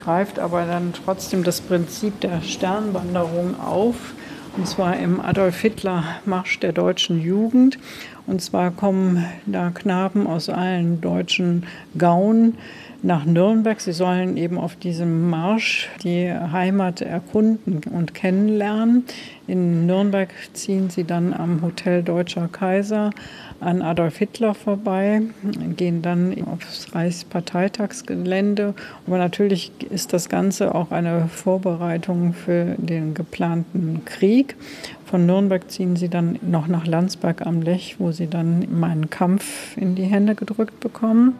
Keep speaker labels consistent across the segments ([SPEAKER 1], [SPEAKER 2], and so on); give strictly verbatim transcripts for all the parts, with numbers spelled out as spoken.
[SPEAKER 1] Greift aber dann trotzdem das Prinzip der Sternwanderung auf, und zwar im Adolf-Hitler-Marsch der deutschen Jugend. Und zwar kommen da Knaben aus allen deutschen Gauen nach Nürnberg. Sie sollen eben auf diesem Marsch die Heimat erkunden und kennenlernen. In Nürnberg ziehen sie dann am Hotel Deutscher Kaiser an Adolf Hitler vorbei, gehen dann aufs Reichsparteitagsgelände. Aber natürlich ist das Ganze auch eine Vorbereitung für den geplanten Krieg. Von Nürnberg ziehen sie dann noch nach Landsberg am Lech, wo sie dann einen Kampf in die Hände gedrückt bekommen.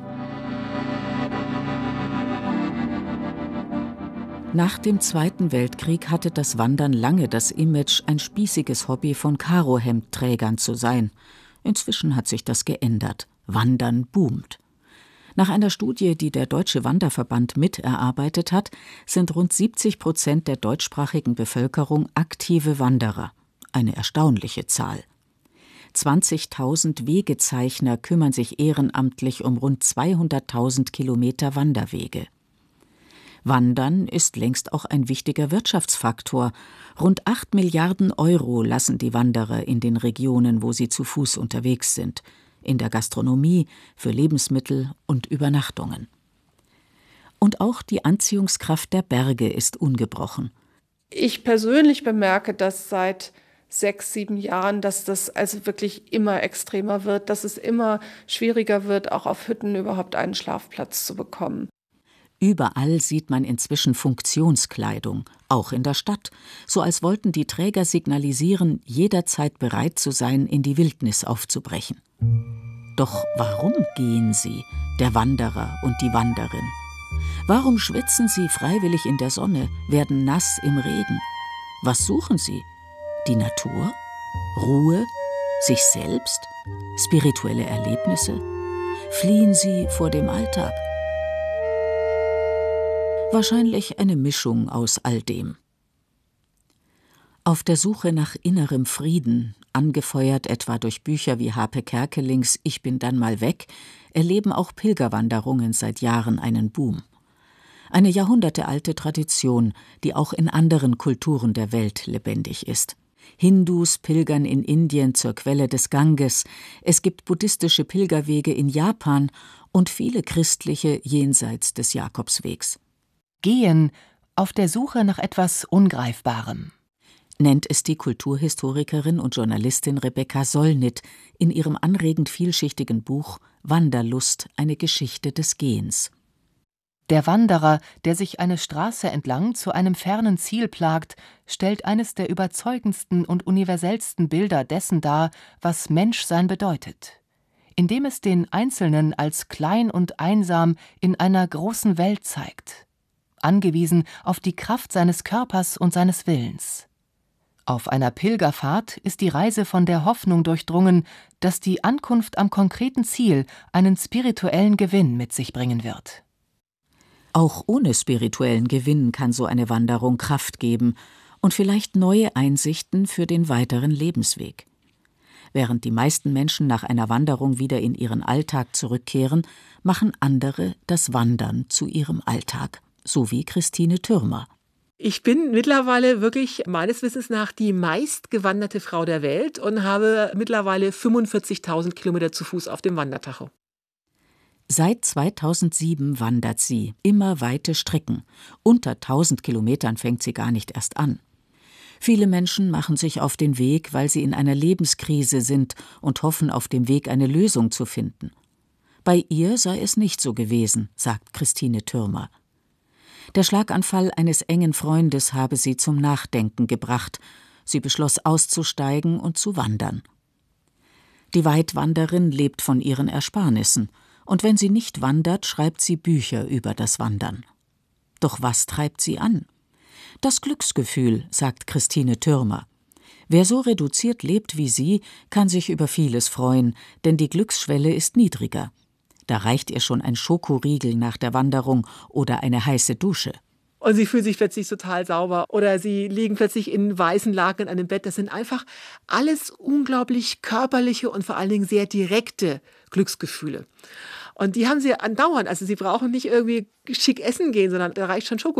[SPEAKER 2] Nach dem Zweiten Weltkrieg hatte das Wandern lange das Image, ein spießiges Hobby von Karohemdträgern zu sein. Inzwischen hat sich das geändert. Wandern boomt. Nach einer Studie, die der Deutsche Wanderverband miterarbeitet hat, sind rund siebzig Prozent der deutschsprachigen Bevölkerung aktive Wanderer. Eine erstaunliche Zahl. zwanzigtausend Wegezeichner kümmern sich ehrenamtlich um rund zweihunderttausend Kilometer Wanderwege. Wandern ist längst auch ein wichtiger Wirtschaftsfaktor. Rund acht Milliarden Euro lassen die Wanderer in den Regionen, wo sie zu Fuß unterwegs sind. In der Gastronomie, für Lebensmittel und Übernachtungen. Und auch die Anziehungskraft der Berge ist ungebrochen.
[SPEAKER 3] Ich persönlich bemerke das seit sechs, sieben Jahren, dass das also wirklich immer extremer wird, dass es immer schwieriger wird, auch auf Hütten überhaupt einen Schlafplatz zu bekommen.
[SPEAKER 2] Überall sieht man inzwischen Funktionskleidung, auch in der Stadt, so als wollten die Träger signalisieren, jederzeit bereit zu sein, in die Wildnis aufzubrechen. Doch warum gehen sie, der Wanderer und die Wanderin? Warum schwitzen sie freiwillig in der Sonne, werden nass im Regen? Was suchen sie? Die Natur? Ruhe? Sich selbst? Spirituelle Erlebnisse? Fliehen sie vor dem Alltag? Wahrscheinlich eine Mischung aus all dem. Auf der Suche nach innerem Frieden, angefeuert etwa durch Bücher wie Harpe Kerkelings »Ich bin dann mal weg«, erleben auch Pilgerwanderungen seit Jahren einen Boom. Eine jahrhundertealte Tradition, die auch in anderen Kulturen der Welt lebendig ist. Hindus pilgern in Indien zur Quelle des Ganges, es gibt buddhistische Pilgerwege in Japan und viele christliche jenseits des Jakobswegs.
[SPEAKER 4] Gehen auf der Suche nach etwas Ungreifbarem,
[SPEAKER 2] nennt es die Kulturhistorikerin und Journalistin Rebecca Solnit in ihrem anregend vielschichtigen Buch »Wanderlust – eine Geschichte des Gehens«.
[SPEAKER 4] Der Wanderer, der sich eine Straße entlang zu einem fernen Ziel plagt, stellt eines der überzeugendsten und universellsten Bilder dessen dar, was Menschsein bedeutet, indem es den Einzelnen als klein und einsam in einer großen Welt zeigt, angewiesen auf die Kraft seines Körpers und seines Willens. Auf einer Pilgerfahrt ist die Reise von der Hoffnung durchdrungen, dass die Ankunft am konkreten Ziel einen spirituellen Gewinn mit sich bringen wird.
[SPEAKER 2] Auch ohne spirituellen Gewinn kann so eine Wanderung Kraft geben und vielleicht neue Einsichten für den weiteren Lebensweg. Während die meisten Menschen nach einer Wanderung wieder in ihren Alltag zurückkehren, machen andere das Wandern zu ihrem Alltag. So wie Christine Thürmer.
[SPEAKER 5] Ich bin mittlerweile wirklich meines Wissens nach die meistgewanderte Frau der Welt und habe mittlerweile fünfundvierzigtausend Kilometer zu Fuß auf dem Wandertacho.
[SPEAKER 2] Seit zweitausendsieben wandert sie immer weite Strecken. Unter tausend Kilometern fängt sie gar nicht erst an. Viele Menschen machen sich auf den Weg, weil sie in einer Lebenskrise sind und hoffen, auf dem Weg eine Lösung zu finden. Bei ihr sei es nicht so gewesen, sagt Christine Thürmer. Der Schlaganfall eines engen Freundes habe sie zum Nachdenken gebracht. Sie beschloss auszusteigen und zu wandern. Die Weitwanderin lebt von ihren Ersparnissen. Und wenn sie nicht wandert, schreibt sie Bücher über das Wandern. Doch was treibt sie an? Das Glücksgefühl, sagt Christine Thürmer. Wer so reduziert lebt wie sie, kann sich über vieles freuen, denn die Glücksschwelle ist niedriger. Da reicht ihr schon ein Schokoriegel nach der Wanderung oder eine heiße Dusche.
[SPEAKER 5] Und sie fühlen sich plötzlich total sauber oder sie liegen plötzlich in weißen Laken in einem Bett. Das sind einfach alles unglaublich körperliche und vor allen Dingen sehr direkte Glücksgefühle. Und die haben sie andauernd. Also sie brauchen nicht irgendwie schick essen gehen, sondern da reicht schon Schoko.